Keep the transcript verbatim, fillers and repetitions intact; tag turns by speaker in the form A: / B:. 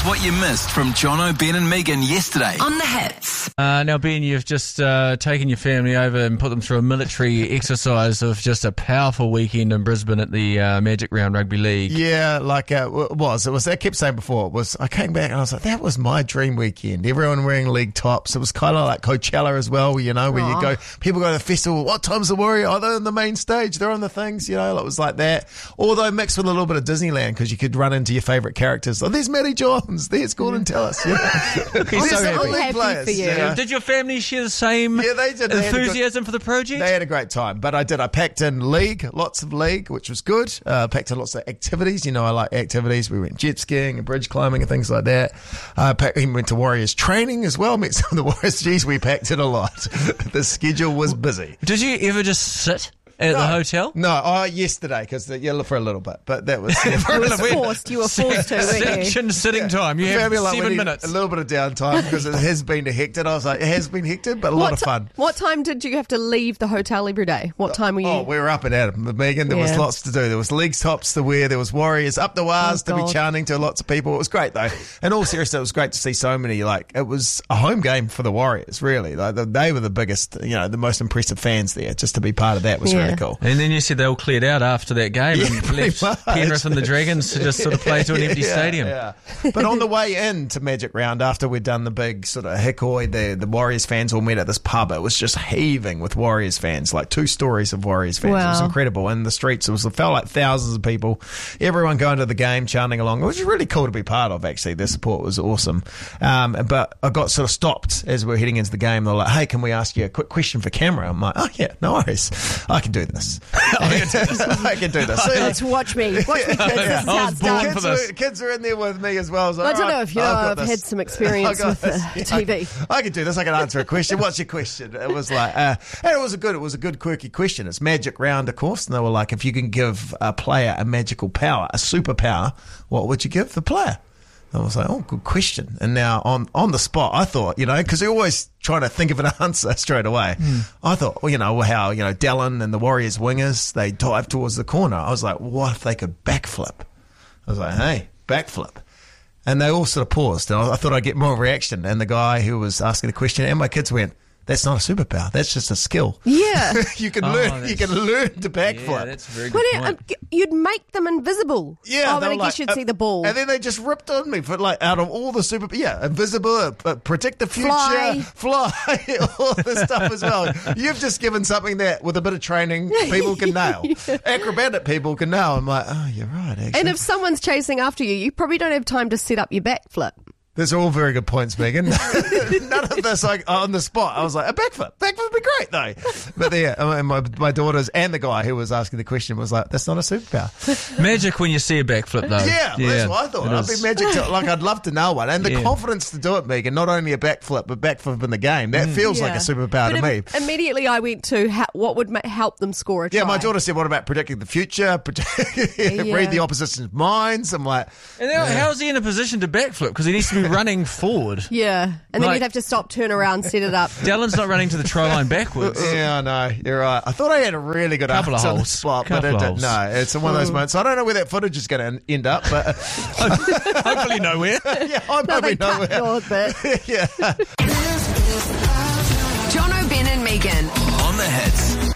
A: Here's what you missed from Jono, Ben and Megan yesterday
B: on The Hits.
C: Uh, now, Ben, you've just uh, taken your family over and put them through a military exercise of just a powerful weekend in Brisbane at the uh, Magic Round Rugby League.
D: Yeah, like uh, it was. It was. I kept saying before. It was. I came back and I was like, that was my dream weekend. Everyone wearing league tops. It was kind of like Coachella as well, you know, where Aww. you go. People go to the festival. What time's the Warrior? Oh, they're on the main stage. They're on the things. You know, it was like that. Although mixed with a little bit of Disneyland because you could run into your favourite characters. Oh, there's Matty Johns. There's Gordon Tellis. You know?
C: He's so happy.
D: happy
B: players, for you.
D: Yeah.
C: Did your family share the same
D: yeah, they did. They
C: enthusiasm
D: good,
C: for the project?
D: They had a great time, but I did. I packed in league, lots of league, which was good. Uh, packed in lots of activities. You know, I like activities. We went jet skiing and bridge climbing and things like that. Uh, packed, we went to Warriors training as well. Met some of the Warriors. Geez, we packed in a lot. The schedule was busy.
C: Did you ever just sit at
D: no,
C: the hotel?
D: No, oh, yesterday, because yeah, for a little bit, but that was...
B: You were forced, you were forced to, weren't you?
C: Section sitting
D: yeah.
C: time, you have
D: like
C: seven minutes.
D: A little bit of downtime, because it has been hectic. I was like, it has been hectic, but a
B: what
D: lot of
B: t-
D: fun.
B: What time did you have to leave the hotel every day? What time were you?
D: Oh, we were up and at 'em, Megan. There
B: yeah.
D: was lots to do. There was league tops to wear. There was Warriors up the wires
B: oh,
D: to be chanting to lots of people. It was great, though. In all seriousness, it was great to see so many. Like, it was a home game for the Warriors, really. Like, they were the biggest, you know, the most impressive fans there. Just to be part of that was
B: yeah.
D: really cool.
C: And then you said they all cleared out after that game
D: Yeah,
C: and left
D: much.
C: Penrith and the Dragons to just sort of play to an empty
D: yeah,
C: stadium.
D: Yeah. But on the way in to Magic Round, after we'd done the big sort of hickoy, the, the Warriors fans all met at this pub. It was just heaving with Warriors fans, like two stories of Warriors fans.
B: Wow.
D: It was incredible. In the streets, it was it felt like thousands of people, everyone going to the game, chanting along. It was really cool to be part of, actually. Their support was awesome. Um, but I got sort of stopped as we were heading into the game. They were like, hey, can we ask you a quick question for camera? I'm like, oh, yeah, no worries. I can do this. I can do this.
B: Let's watch me. Watch me, kids. This is how it's done.
D: Kids, are, kids are in there with me as well. I, was like,
B: I don't
D: right,
B: know if you know,
D: I've,
B: I've had some experience with the
D: yeah,
B: T V.
D: I, I can do this. I can answer a question. What's your question? It was like, uh, and it was a good, it was a good quirky question. It's Magic Round, of course. And they were like, if you can give a player a magical power, a superpower, what would you give the player? I was like, oh, good question. And now on, on the spot, I thought, you know, because they're always trying to think of an answer straight away. Mm. I thought, well, you know, how, you know, Dallin and the Warriors wingers, they dive towards the corner. I was like, what if they could backflip? I was like, hey, backflip. And they all sort of paused. And I, I thought I'd get more reaction. And the guy who was asking the question and my kids went, that's not a superpower. That's just a skill.
B: Yeah.
D: you can
C: oh,
D: learn. You can learn to backflip.
C: Yeah, that's a very good
B: Well,
C: point.
B: uh, you'd make them invisible.
D: Yeah,
B: oh, but I guess
D: like,
B: you'd
D: uh,
B: see the ball.
D: And then they just ripped on me for like out of all the super. Yeah, invisible, uh, uh, predict the future,
B: Fly.
D: fly, all this stuff as well. You've just given something that, with a bit of training, people can nail. yeah. Acrobatic people can nail. I'm like, oh, you're right. Actually.
B: And if someone's chasing after you, you probably don't have time to set up your backflip.
D: These are all very good points, Megan. None of this like on the spot. I was like, a backflip. Backflip would be great, though. But yeah, and my, my daughters and the guy who was asking the question was like, that's not a superpower.
C: Magic when you see a backflip, though.
D: Yeah, yeah, that's what I thought. I'd be magic. To, like, I'd love to know one. And the yeah. confidence to do it, Megan, not only a backflip, but backflip in the game. That mm. feels yeah. like a superpower
B: but
D: to
B: im-
D: me.
B: Immediately I went to ha- what would ma- help them score a try.
D: Yeah, my daughter said, what about predicting the future? yeah. Read the opposition's minds. I'm like...
C: And now, yeah. how is he in a position to backflip? Because he needs to be running forward.
B: Yeah, and then
C: like,
B: you'd have to stop, turn around, set it up.
C: Dallin's not running to the try line backwards.
D: Yeah, I know. You're right. I thought I had a really good
C: Couple
D: answer
C: of
D: on the
C: holes.
D: spot,
C: Couple
D: but it
C: of
D: did, no, it's one of those moments. I don't know where that footage is going to end up, but
C: hopefully nowhere.
D: Yeah, I'm
B: no,
D: hoping
B: they
D: nowhere.
B: cut yours, but
D: yeah.
B: Jono, Ben and Megan
A: on The Hits.